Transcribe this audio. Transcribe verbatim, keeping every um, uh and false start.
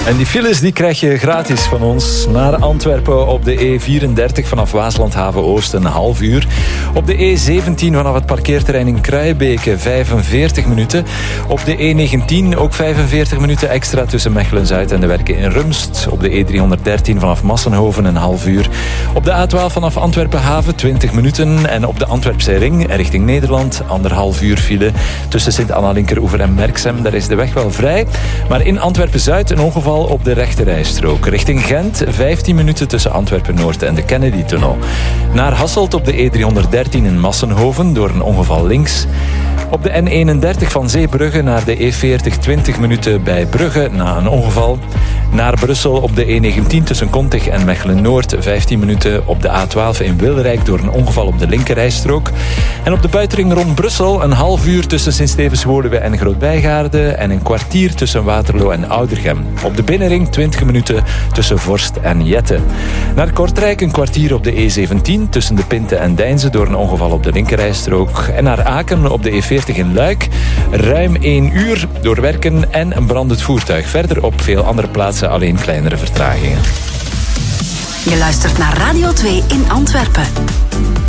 En die files die krijg je gratis van ons. Naar Antwerpen op de E vierendertig vanaf Waaslandhaven Oost een half uur. Op de E zeventien vanaf het parkeerterrein in Kruijbeke vijfenveertig minuten. Op de E negentien ook vijfenveertig minuten extra tussen Mechelen-Zuid en de werken in Rumst. Op de E driehonderddertien vanaf Massenhoven een half uur. Op de A twaalf vanaf Antwerpen-Haven twintig minuten. En op de Antwerpse ring richting Nederland anderhalf uur file tussen Sint-Anna-Linkeroever en Merksem. Daar is de weg wel vrij. Maar in Antwerpen-Zuid een ongeval op de rechte rijstrook. Richting Gent vijftien minuten tussen Antwerpen-Noord en de Kennedy-tunnel. Naar Hasselt op de E driehonderddertien in Massenhoven door een ongeval links. Op de N eenendertig van Zeebrugge naar de E veertig twintig minuten bij Brugge na een ongeval. Naar Brussel op de E negentien tussen Kontig en Mechelen-Noord vijftien minuten. Op de A twaalf in Wilrijk door een ongeval op de linkerrijstrook. En op de buitenring rond Brussel een half uur tussen Sint-Stevens-Woluwe en Groot-Bijgaarde. En een kwartier tussen Waterloo en Oudergem. Op de binnenring twintig minuten tussen Vorst en Jette. Naar Kortrijk een kwartier op de E zeventien tussen de Pinte en Deinze door een ongeval op de linkerrijstrook. En naar Aken op de E veertig in Luik ruim één uur door werken en een brandend voertuig. Verder op veel andere plaatsen alleen kleinere vertragingen. Je luistert naar Radio twee in Antwerpen.